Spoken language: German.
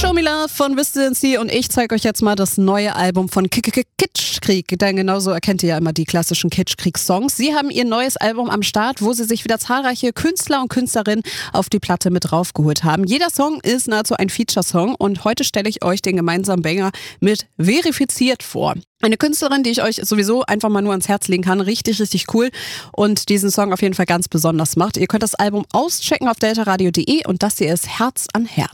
Show Me Love von Whistle&C und ich zeige euch jetzt mal das neue Album von Kitschkrieg, denn genauso erkennt ihr ja immer die klassischen Kitschkrieg-Songs. Sie haben ihr neues Album am Start, wo sie sich wieder zahlreiche Künstler und Künstlerinnen auf die Platte mit draufgeholt haben. Jeder Song ist nahezu ein Feature-Song und heute stelle ich euch den gemeinsamen Banger mit Verifiziert vor. Eine Künstlerin, die ich euch sowieso einfach mal nur ans Herz legen kann. Richtig, richtig cool. Und diesen Song auf jeden Fall ganz besonders macht. Ihr könnt das Album auschecken auf deltaradio.de und das hier ist Herz an Herz.